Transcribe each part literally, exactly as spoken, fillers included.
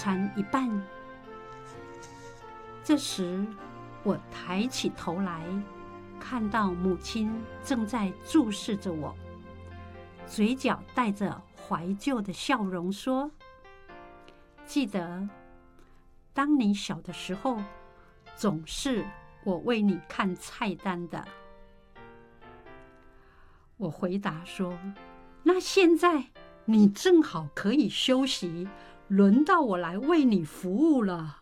餐一半。这时，我抬起头来，看到母亲正在注视着我，嘴角带着怀旧的笑容，说：“记得，当你小的时候，总是我为你看菜单的。”我回答说：“那现在你正好可以休息，轮到我来为你服务了。”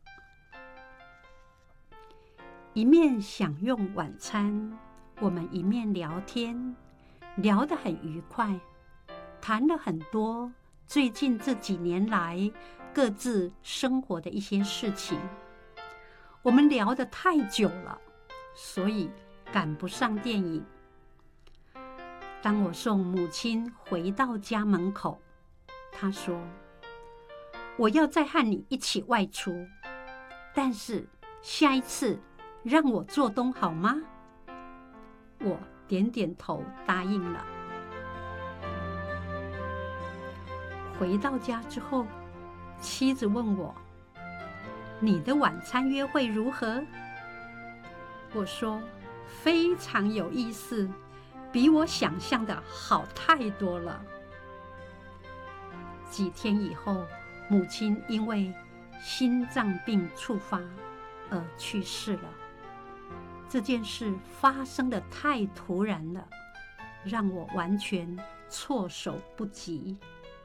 一面享用晚餐，我们一面聊天，聊得很愉快，谈了很多最近这几年来各自生活的一些事情。我们聊得太久了，所以赶不上电影。当我送母亲回到家门口，她说：“我要再和你一起外出，但是下一次让我做东好吗？”我点点头答应了。回到家之后，妻子问我：“你的晚餐约会如何？”我说：“非常有意思，比我想象的好太多了。”几天以后，母亲因为心脏病触发而去世了。这件事发生得太突然了，让我完全措手不及。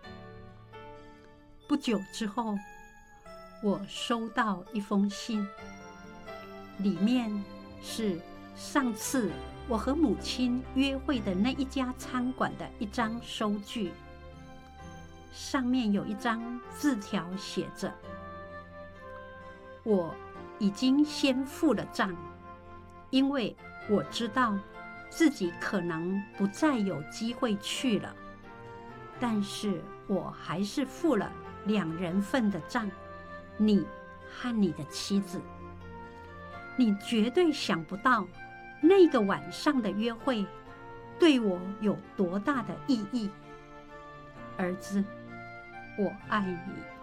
不久之后，我收到一封信，里面是上次我和母亲约会的那一家餐馆的一张收据，上面有一张字条写着：“我已经先付了账，因为我知道自己可能不再有机会去了，但是我还是付了两人份的账，你和你的妻子。你绝对想不到那个晚上的约会对我有多大的意义。儿子，我爱你。”